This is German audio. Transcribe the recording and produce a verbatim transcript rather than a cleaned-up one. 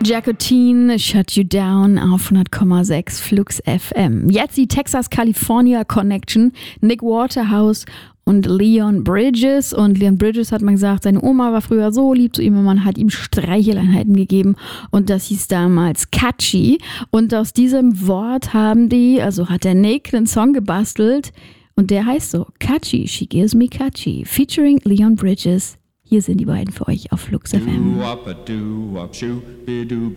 Jacotine, Shut You Down auf hundert Komma sechs Flux F M. Jetzt die Texas-California Connection, Nick Waterhouse und Leon Bridges. Und Leon Bridges hat mal gesagt, seine Oma war früher so lieb zu ihm und man hat ihm Streicheleinheiten gegeben. Und das hieß damals Catchy. Und aus diesem Wort haben die, also hat der Nick einen Song gebastelt. Und der heißt so, Catchy, She Gives Me Catchy, featuring Leon Bridges. Hier sind die beiden für euch auf Flux F M.